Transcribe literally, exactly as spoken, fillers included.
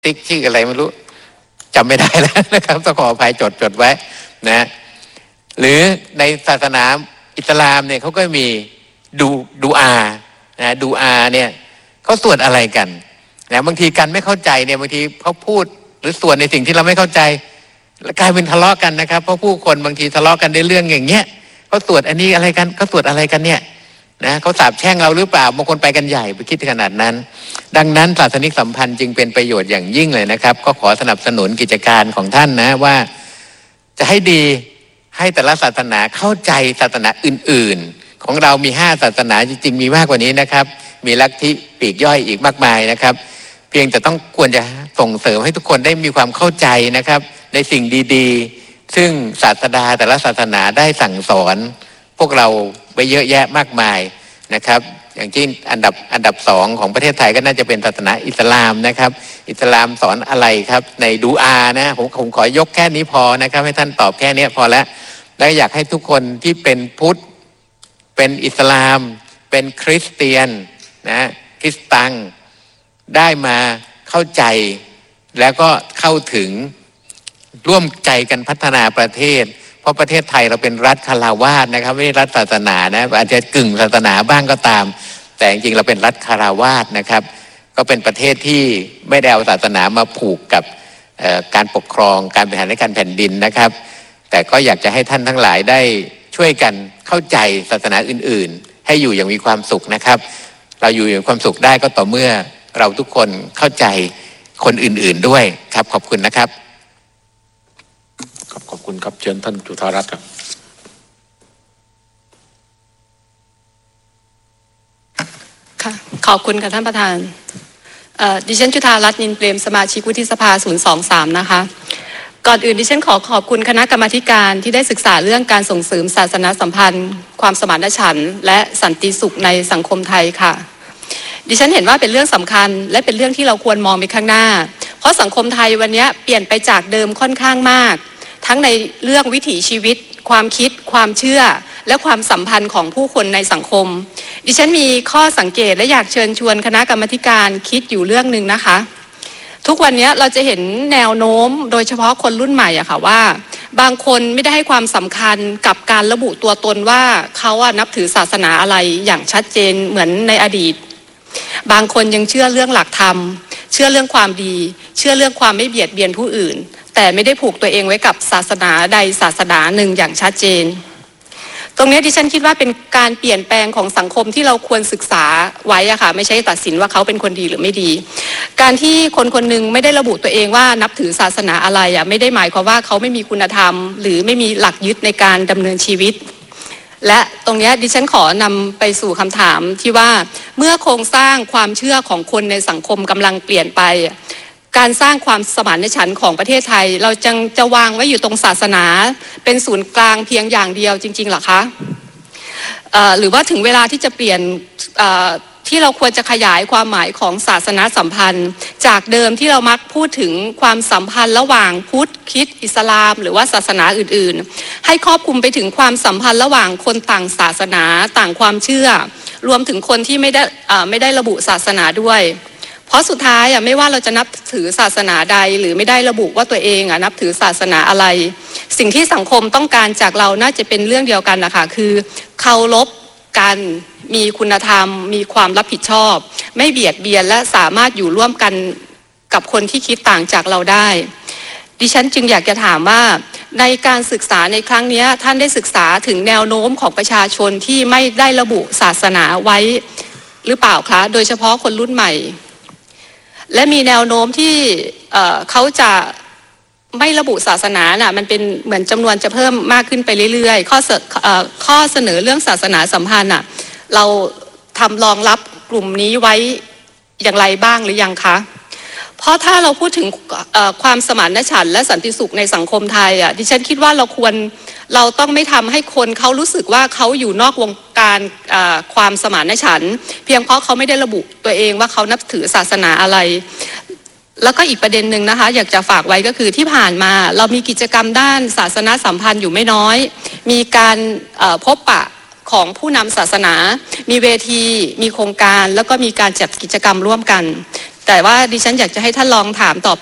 ติ๊กชื่ออะไรไม่รู้จำไม่ได้แล้วนะครับต้องขออภัยจดจดไว้นะหรือในศาสนาอิสลามเนี่ยเขาก็มีดูดูอานะดูอาเนี่ยเขาสวดอะไรกันนะบางทีกันไม่เข้าใจเนี่ยบางทีเขาพูดหรือสวดในสิ่งที่เราไม่เข้าใจแล้วกลายเป็นทะเลาะกันนะครับเพราะผู้คนบางทีทะเลาะกันในเรื่องอย่างเงี้ยเขาสวดอันนี้อะไรกันเขาสวดอะไรกันเนี่ยนะเขาสาปแช่งเราหรือเปล่าบางคนไปกันใหญ่ไปคิดขนาดนั้นดังนั้นศาสนิกสัมพันธ์จึงเป็นประโยชน์อย่างยิ่งเลยนะครับก็ขอสนับสนุนกิจการของท่านนะว่าจะให้ดีให้แต่ละศาสนาเข้าใจศาสนาอื่นๆของเรามีห้าศาสนาจริงๆมีมากกว่านี้นะครับมีลัทธิปลีกย่อยอีกมากมายนะครับเพียงแต่ต้องควรจะส่งเสริมให้ทุกคนได้มีความเข้าใจนะครับในสิ่งดีๆซึ่งศาสดาแต่ละศาสนาได้สั่งสอนพวกเราไปเยอะแยะมากมายนะครับอย่างเช่นอันดับอันดับสองของประเทศไทยก็น่าจะเป็นศาสนาอิสลามนะครับอิสลามสอนอะไรครับในดูอานะผมผมขอยกแค่นี้พอนะครับให้ท่านตอบแค่นี้พอแล้วแล้วอยากให้ทุกคนที่เป็นพุทธเป็นอิสลามเป็นคริสเตียนนะคริสตังได้มาเข้าใจแล้วก็เข้าถึงร่วมใจกันพัฒนาประเทศเพราะประเทศไทยเราเป็นรัฐคฤหัสถ์นะครับไม่ใช่รัฐศาสนานะอาจจะกึ่งศาสนาบ้างก็ตามแต่จริงๆเราเป็นรัฐคฤหัสถ์นะครับก็เป็นประเทศที่ไม่ได้เอาศาสนามาผูกกับการปกครองการบริหารราชการแผ่นดินนะครับแต่ก็อยากจะให้ท่านทั้งหลายได้ช่วยกันเข้าใจศาสนาอื่นๆให้อยู่อย่างมีความสุขนะครับเราอยู่อย่างความสุขได้ก็ต่อเมื่อเราทุกคนเข้าใจคนอื่นๆด้วยครับขอบคุณนะครับครับขอบคุณครับเชิญท่านจุฑารัตน์ครับค่ะขอบคุณค่ะท่านประธานดิฉันจุฑารัตน์นินเปรมสมาชิกวุฒิสภาศูนย์สองสามนะคะก่อนอื่นดิฉันขอขอบคุณคณะกรรมาธิการที่ได้ศึกษาเรื่องการส่งเสริมศาสนสัมพันธ์ความสมานฉันท์และสันติสุขในสังคมไทยค่ะดิฉันเห็นว่าเป็นเรื่องสำคัญและเป็นเรื่องที่เราควรมองไปข้างหน้าเพราะสังคมไทยวันนี้เปลี่ยนไปจากเดิมค่อนข้างมากทั้งในเรื่องวิถีชีวิตความคิดความเชื่อและความสัมพันธ์ของผู้คนในสังคมดิฉันมีข้อสังเกตและอยากเชิญชวนคณะกรรมาธิการคิดอยู่เรื่องนึงนะคะทุกวันนี้เราจะเห็นแนวโน้มโดยเฉพาะคนรุ่นใหม่อะค่ะว่าบางคนไม่ได้ให้ความสำคัญกับการระบุตัวตนว่าเขาอะนับถือศาสนาอะไรอย่างชัดเจนเหมือนในอดีตบางคนยังเชื่อเรื่องหลักธรรมเชื่อเรื่องความดีเชื่อเรื่องความไม่เบียดเบียนผู้อื่นแต่ไม่ได้ผูกตัวเองไว้กับศาสนาใดศาสนาหนึ่งอย่างชัดเจนตรงนี้ดิฉันคิดว่าเป็นการเปลี่ยนแปลงของสังคมที่เราควรศึกษาไว้อะค่ะไม่ใช่ตัดสินว่าเขาเป็นคนดีหรือไม่ดีการที่คนคนหนึ่งไม่ได้ระบุตัวเองว่านับถือศาสนาอะไรอะไม่ได้หมายความว่าเขาไม่มีคุณธรรมหรือไม่มีหลักยึดในการดำเนินชีวิตและตรงนี้ดิฉันขอนำไปสู่คำถามที่ว่าเมื่อโครงสร้างความเชื่อของคนในสังคมกำลังเปลี่ยนไปการสร้างความสมานฉันท์ของประเทศไทยเราจึงจะวางไว้อยู่ตรงศาสนาเป็นศูนย์กลางเพียงอย่างเดียวจริงๆหรอคะหรือว่าถึงเวลาที่จะเปลี่ยนที่เราควรจะขยายความหมายของศาสนาสัมพันธ์จากเดิมที่เรามักพูดถึงความสัมพันธ์ระหว่างพุทธคริสต์อิสลามหรือว่าศาสนาอื่นๆให้ครอบคลุมไปถึงความสัมพันธ์ระหว่างคนต่างศาสนาต่างความเชื่อรวมถึงคนที่ไม่ได้ไม่ได้ระบุศาสนาด้วยเพราะสุดท้ายอ่ะไม่ว่าเราจะนับถือศาสนาใดหรือไม่ได้ระบุว่าตัวเองอ่ะนับถือศาสนาอะไรสิ่งที่สังคมต้องการจากเราน่าจะเป็นเรื่องเดียวกันนะคะคือเคารพกันมีคุณธรรมมีความรับผิดชอบไม่เบียดเบียนและสามารถอยู่ร่วมกันกับคนที่คิดต่างจากเราได้ดิฉันจึงอยากจะถามว่าในการศึกษาในครั้งนี้ท่านได้ศึกษาถึงแนวโน้มของประชาชนที่ไม่ได้ระบุศาสนาไว้หรือเปล่าคะโดยเฉพาะคนรุ่นใหม่และมีแนวโน้มที่เอ่อเขาจะไม่ระบุศาสนาน่ะมันเป็นเหมือนจำนวนจะเพิ่มมากขึ้นไปเรื่อยๆข้อเสนอเอ่อข้อเสนอเรื่องศาสนาสัมพันธ์น่ะเราทำรองรับกลุ่มนี้ไว้อย่างไรบ้างหรือยังคะเพราะถ้าเราพูดถึงความสมานฉันท์และสันติสุขในสังคมไทยอ่ะดิฉันคิดว่าเราควรเราต้องไม่ทำให้คนเขารู้สึกว่าเขาอยู่นอกวงการความสมานฉันท์เพียงเพราะเขาไม่ได้ระบุตัวเองว่าเขานับถือศาสนาอะไรแล้วก็อีกประเด็นหนึ่งนะคะอยากจะฝากไว้ก็คือที่ผ่านมาเรามีกิจกรรมด้านศาสนสัมพันธ์อยู่ไม่น้อยมีการพบปะของผู้นำศาสนามีเวทีมีโครงการแล้วก็มีการจัดกิจกรรมร่วมกันแต่แต่ว่าดิฉันอยากจะให้ท่านลองถามตอบ